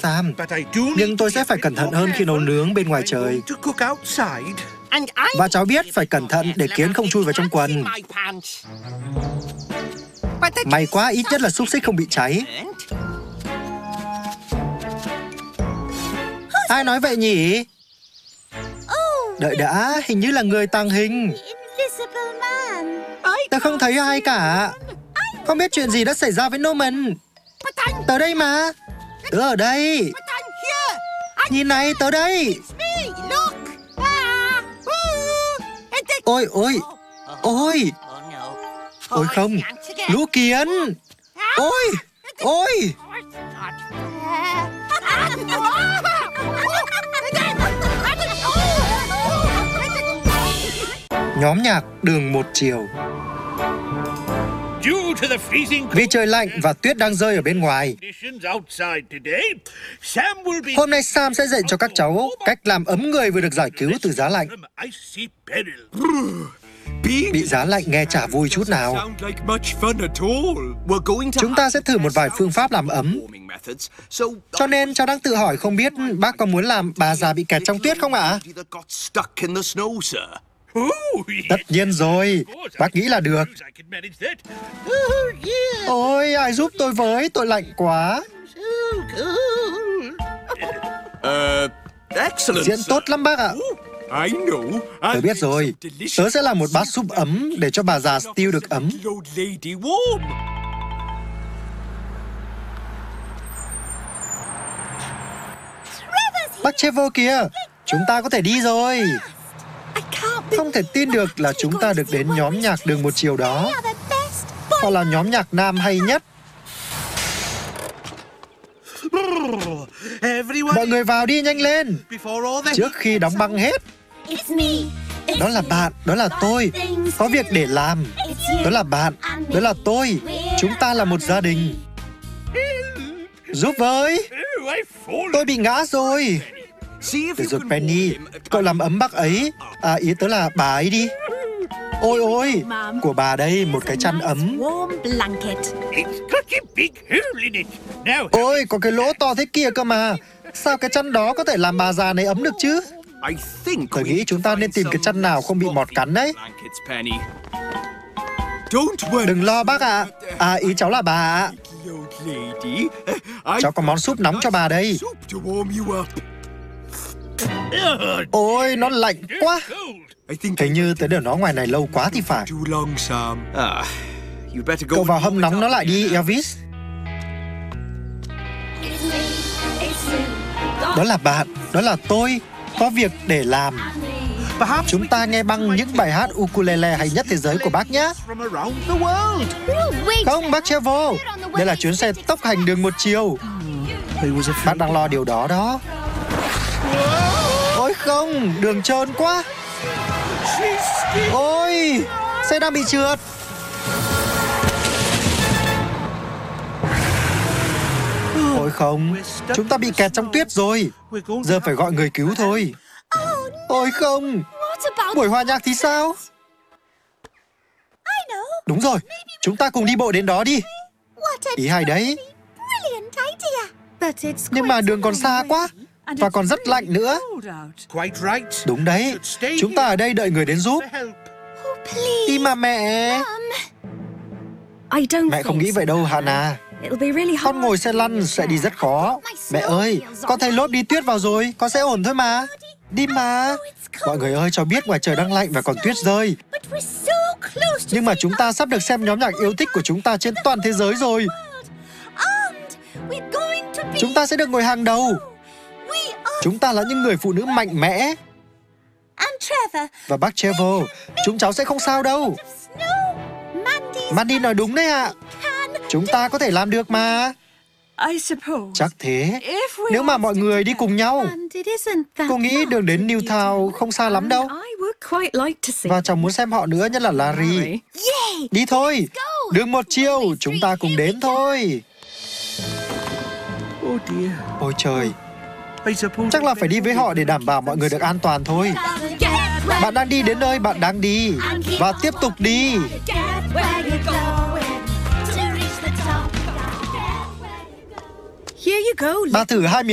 Sam. Nhưng tôi sẽ phải cẩn thận hơn khi nấu nướng bên ngoài trời. Và cháu biết phải cẩn thận để kiến không chui vào trong quần. May quá, ít nhất là xúc xích không bị cháy. Ai nói vậy nhỉ? Đợi đã, hình như là người tàng hình. Tôi không thấy ai cả. Không biết chuyện gì đã xảy ra với Norman. Tớ đây mà. Tớ ở đây. Nhìn này, tớ đây. Ôi, ôi. Ôi. Ôi không. Lũ kiến. Ôi. Ôi. Nhóm nhạc đường một chiều. Vì trời lạnh và tuyết đang rơi ở bên ngoài, hôm nay Sam sẽ dạy cho các cháu cách làm ấm người vừa được giải cứu từ giá lạnh. Bị giá lạnh nghe chả vui chút nào. Chúng ta sẽ thử một vài phương pháp làm ấm. Cho nên cháu đang tự hỏi không biết bác có muốn làm bà già bị kẹt trong tuyết không ạ? Tất nhiên rồi, bác nghĩ là được. Ôi, ai giúp tôi với, tôi lạnh quá. Diễn tốt lắm bác ạ. Tôi biết rồi, tớ sẽ làm một bát súp ấm để cho bà già Steele được ấm. Bác Trevor kìa, chúng ta có thể đi rồi. Không thể tin được là chúng ta được đến nhóm nhạc đường một chiều đó. Họ là nhóm nhạc nam hay nhất. Mọi người vào đi, nhanh lên, trước khi đóng băng hết. Đó là bạn, đó là tôi. Có việc để làm. Đó là bạn, đó là tôi. Chúng ta là một gia đình. Giúp với. Tôi bị ngã rồi. Được rồi Penny, cậu làm ấm bác ấy. À, ý tớ là bà ấy đi. Ôi ôi, của bà đây, một cái chăn ấm. Ôi, có cái lỗ to thế kia cơ mà. Sao cái chăn đó có thể làm bà già này ấm được chứ? Tôi nghĩ chúng ta nên tìm cái chăn nào không bị mọt cắn đấy. Đừng lo bác ạ. À, ý cháu là bà ạ. Cháu có món súp nóng cho bà đây. Ôi, nó lạnh quá. Hình như tớ để nó ngoài này lâu quá thì phải. Cậu vào hâm nóng nó lại đi, Elvis. Đó là bạn, đó là tôi. Có việc để làm. Chúng ta nghe băng những bài hát ukulele hay nhất thế giới của bác nhé. Không, bác Trevor, đây là chuyến xe tốc hành đường một chiều. Bác đang lo điều đó đó. Ôi không, đường trơn quá. Ôi, xe đang bị trượt. Ôi không, chúng ta bị kẹt trong tuyết rồi. Giờ phải gọi người cứu thôi. Ôi không, buổi hòa nhạc thì sao? Đúng rồi, chúng ta cùng đi bộ đến đó đi. Ý hay đấy. Nhưng mà đường còn xa quá. Và còn rất lạnh nữa. Đúng đấy, chúng ta ở đây đợi người đến giúp. Đi mà mẹ. Mẹ không nghĩ vậy đâu Hannah. Con ngồi xe lăn sẽ đi rất khó. Mẹ ơi, con thấy lốp đi tuyết vào rồi. Con sẽ ổn thôi mà. Đi mà. Mọi người ơi, cho biết ngoài trời đang lạnh và còn tuyết rơi. Nhưng mà chúng ta sắp được xem nhóm nhạc yêu thích của chúng ta trên toàn thế giới rồi. Chúng ta sẽ được ngồi hàng đầu. Chúng ta là những người phụ nữ mạnh mẽ. Và bác Trevor, chúng cháu sẽ không sao đâu. Mandy nói đúng đấy ạ. Chúng ta có thể làm được mà. Chắc thế. Nếu mà mọi người đi cùng nhau. Cô nghĩ đường đến Newtown không xa lắm đâu. Và cháu muốn xem họ nữa, nhất là Larry. Đi thôi. Đường một chiều, chúng ta cùng đến thôi. Ôi trời, chắc là phải đi với họ để đảm bảo mọi người được an toàn thôi. Bạn đang đi đến nơi bạn đang đi. Và tiếp tục đi. Bà thử 2 miếng